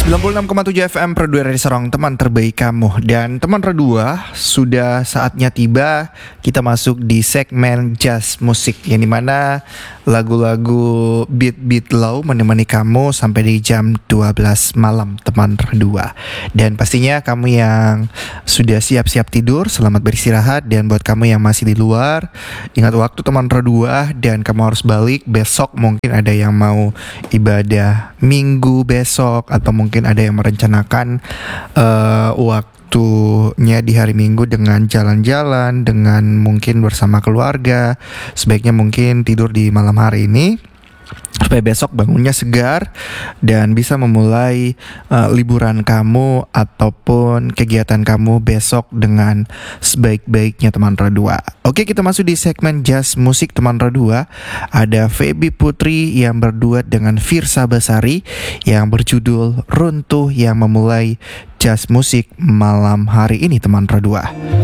96,7 FM Redua dari Serang, teman terbaik kamu. Dan teman Redua, sudah saatnya tiba kita masuk di segmen Jazz Musik, yang dimana lagu-lagu beat-beat low menemani kamu sampai di jam 12 malam, teman Redua. Dan pastinya kamu yang sudah siap-siap tidur, selamat beristirahat. Dan buat kamu yang masih di luar, ingat waktu teman Redua, dan kamu harus balik besok. Mungkin ada yang mau ibadah minggu besok, atau mungkin ada yang merencanakan waktunya di hari Minggu dengan jalan-jalan, dengan mungkin bersama keluarga. Sebaiknya mungkin tidur di malam hari ini supaya besok bangunnya segar dan bisa memulai liburan kamu ataupun kegiatan kamu besok dengan sebaik-baiknya, teman Redua. Oke, kita masuk di segmen Jazz Musik, teman Redua. Ada Feby Putri yang berduet dengan Firsa Besari yang berjudul Runtuh, yang memulai Jazz Musik malam hari ini, teman Redua.